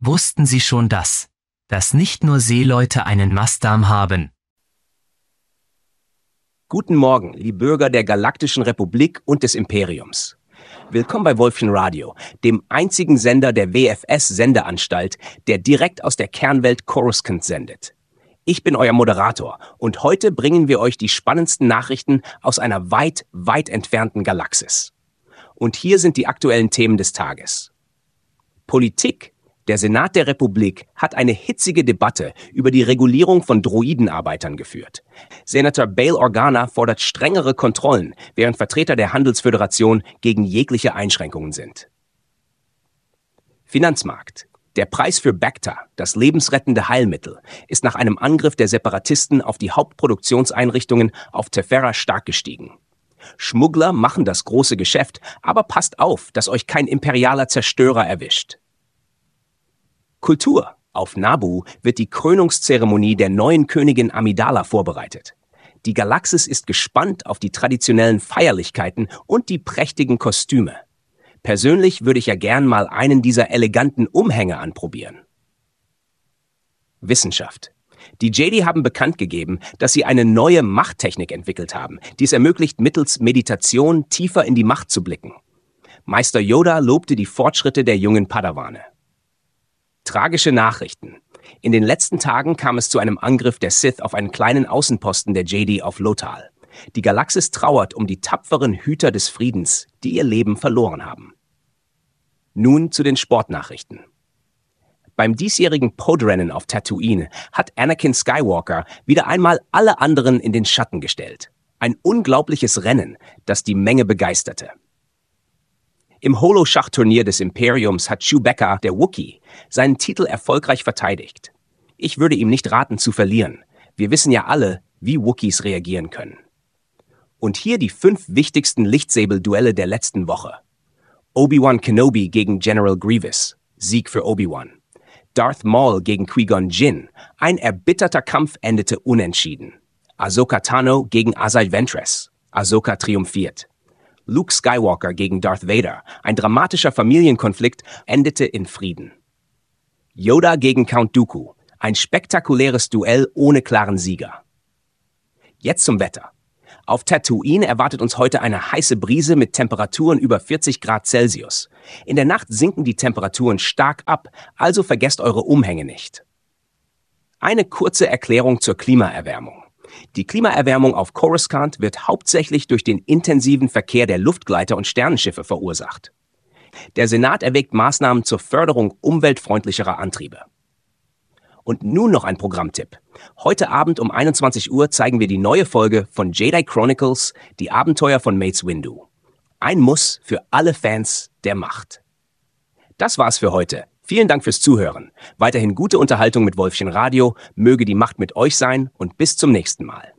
Wussten Sie schon dass nicht nur Seeleute einen Mastdarm haben? Guten Morgen, liebe Bürger der Galaktischen Republik und des Imperiums. Willkommen bei Wolfchen Radio, dem einzigen Sender der WFS-Sendeanstalt, der direkt aus der Kernwelt Coruscant sendet. Ich bin euer Moderator und heute bringen wir euch die spannendsten Nachrichten aus einer weit, weit entfernten Galaxis. Und hier sind die aktuellen Themen des Tages. Politik. Der Senat der Republik hat eine hitzige Debatte über die Regulierung von Droidenarbeitern geführt. Senator Bail Organa fordert strengere Kontrollen, während Vertreter der Handelsföderation gegen jegliche Einschränkungen sind. Finanzmarkt. Der Preis für Bacta, das lebensrettende Heilmittel, ist nach einem Angriff der Separatisten auf die Hauptproduktionseinrichtungen auf Tefera stark gestiegen. Schmuggler machen das große Geschäft, aber passt auf, dass euch kein imperialer Zerstörer erwischt. Kultur. Auf Naboo wird die Krönungszeremonie der neuen Königin Amidala vorbereitet. Die Galaxis ist gespannt auf die traditionellen Feierlichkeiten und die prächtigen Kostüme. Persönlich würde ich ja gern mal einen dieser eleganten Umhänge anprobieren. Wissenschaft. Die Jedi haben bekannt gegeben, dass sie eine neue Machttechnik entwickelt haben, die es ermöglicht, mittels Meditation tiefer in die Macht zu blicken. Meister Yoda lobte die Fortschritte der jungen Padawane. Tragische Nachrichten. In den letzten Tagen kam es zu einem Angriff der Sith auf einen kleinen Außenposten der Jedi auf Lothal. Die Galaxis trauert um die tapferen Hüter des Friedens, die ihr Leben verloren haben. Nun zu den Sportnachrichten. Beim diesjährigen Podrennen auf Tatooine hat Anakin Skywalker wieder einmal alle anderen in den Schatten gestellt. Ein unglaubliches Rennen, das die Menge begeisterte. Im Holo-Schachturnier des Imperiums hat Chewbacca, der Wookiee, seinen Titel erfolgreich verteidigt. Ich würde ihm nicht raten zu verlieren. Wir wissen ja alle, wie Wookiees reagieren können. Und hier die 5 wichtigsten Lichtsäbel-Duelle der letzten Woche. Obi-Wan Kenobi gegen General Grievous, Sieg für Obi-Wan. Darth Maul gegen Qui-Gon Jinn, ein erbitterter Kampf endete unentschieden. Ahsoka Tano gegen Asajj Ventress, Ahsoka triumphiert. Luke Skywalker gegen Darth Vader, ein dramatischer Familienkonflikt, endete in Frieden. Yoda gegen Count Dooku, ein spektakuläres Duell ohne klaren Sieger. Jetzt zum Wetter. Auf Tatooine erwartet uns heute eine heiße Brise mit Temperaturen über 40 Grad Celsius. In der Nacht sinken die Temperaturen stark ab, also vergesst eure Umhänge nicht. Eine kurze Erklärung zur Klimaerwärmung. Die Klimaerwärmung auf Coruscant wird hauptsächlich durch den intensiven Verkehr der Luftgleiter und Sternenschiffe verursacht. Der Senat erwägt Maßnahmen zur Förderung umweltfreundlicherer Antriebe. Und nun noch ein Programmtipp. Heute Abend um 21 Uhr zeigen wir die neue Folge von Jedi Chronicles, die Abenteuer von Mace Windu. Ein Muss für alle Fans der Macht. Das war's für heute. Vielen Dank fürs Zuhören. Weiterhin gute Unterhaltung mit Wolfchen Radio, möge die Macht mit euch sein und bis zum nächsten Mal.